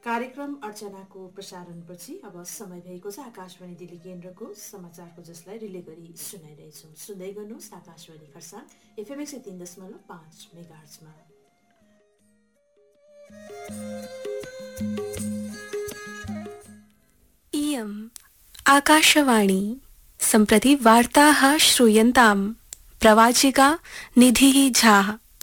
कार्यक्रम अर्चनाको प्रसारणपछि अब समय भएको छ आकाशवाणी दिल्ली केन्द्रको समाचारको जसलाई रिले गरी सुनाइरहेछौँ। सुन्दै गर्नुहोस् आकाशवाणी खरसाङ FM 103.5 मेगाहर्जमा। इयम् आकाशवाणी सम्प्रति वार्ताः श्रूयन्ताम्। प्रवाचिका निधिः झा।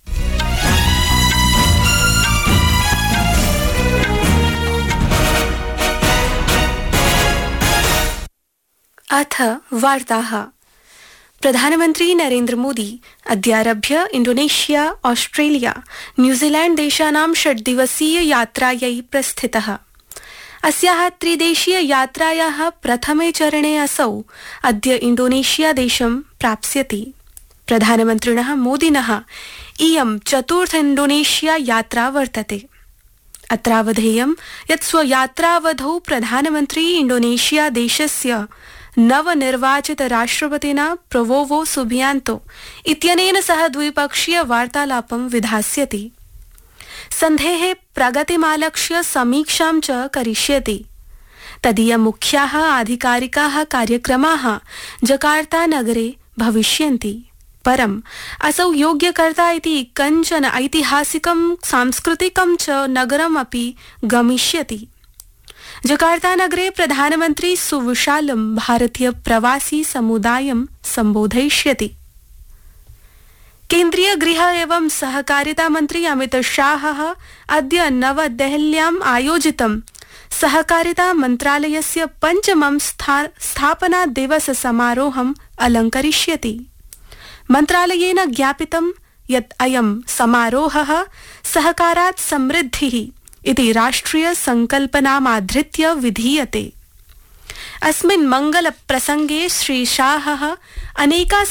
अथ वार्ताः। प्रधानमन्त्री Narendra Modi अद्यारभ्य Indonesia, Australia, New Zealand देशानां 6 दिवसीय यात्रायै प्रस्थितः। अस्याः त्रिदेशीय यात्रायाः प्रथमे चरणे असौ अद्य इंडोनेशिया देशं प्राप्स्यति। प्रधानमन्त्रिणः मोदिनः इयं चतुर्थ इंडोनेशिया यात्रा वर्तते। अत्रावधेयं यत् स्वयात्रावधौ प्रधानमन्त्री इंडोनेशिया देशस्य नवनिर्वाचित राष्ट्रपतिना प्रबोवो सुबियांतो इत्यनेन सह द्विपक्षीय वार्तालापं विधास्यति। सन्धेः प्रगतिमालक्ष्य समीक्षां च करिष्यति। तदीय मुख्याः आधिकारिकाः कार्यक्रमाः जकार्ता नगरे भविष्यन्ति। परम् असौ योग्यकर्ता इति कञ्चन ऐतिहासिकं सांस्कृतिकं च नगरमपि गमिष्यति। जकार्ता नगरे प्रधानमन्त्री सुविशालं भारतीय प्रवासी समुदायं सम्बोधयिष्यति। केन्द्रीय गृह एवं सहकारिता मन्त्री अमित शाहः अद्य नवदेहल्याम् आयोजितं सहकारिता मन्त्रालयस्य 5मं स्थापना दिवस समारोहम् अलङ्करिष्यति। मन्त्रालयेन ज्ञापितं यत् अयं समारोहः सहकारात् समृद्धिः इति राष्ट्रिय संकल्पनामाधृत्य विधीयते। अस्मिन् मंगल प्रसंगे श्री शाहः अनेका